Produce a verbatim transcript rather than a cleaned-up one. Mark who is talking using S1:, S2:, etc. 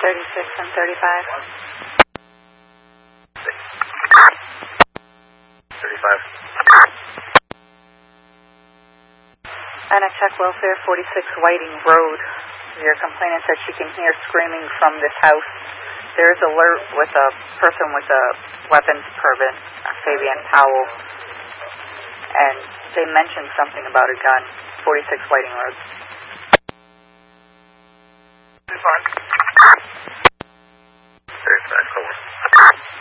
S1: thirty-six and thirty-five.
S2: thirty-five.
S1: Annex Tech Welfare, forty-six Whiting Road. Your complainant said she can hear screaming from this house. There is alert with a person with a weapons permit, Fabian Powell, and they mentioned something about a gun. forty-six Whiting Road.
S2: Fine.